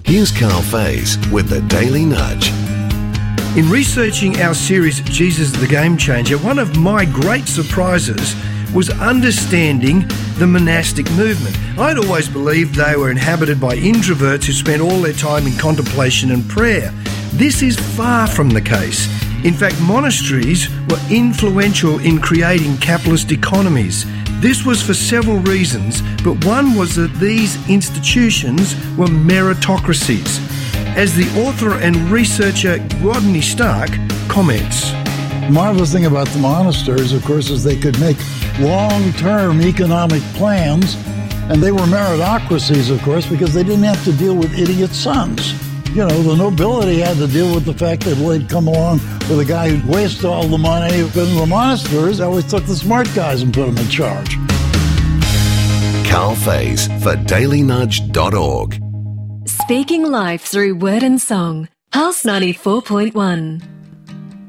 Here's Carl Faze with the Daily Nudge. In researching our series, Jesus the Game Changer, one of my great surprises was understanding the monastic movement. I'd always believed they were inhabited by introverts who spent all their time in contemplation and prayer. This is far from the case. In fact, monasteries were influential in creating capitalist economies. This was for several reasons, but one was that these institutions were meritocracies. As the author and researcher Rodney Stark comments. The marvelous thing about the monasteries, of course, is they could make long-term economic plans, and they were meritocracies, of course, because they didn't have to deal with idiot sons. You know, the nobility had to deal with the fact that they'd come along with a guy who'd waste all the money. But in the monasteries, they always took the smart guys and put them in charge. Carl Faze for dailynudge.org. Speaking life through word and song. Pulse 94.1.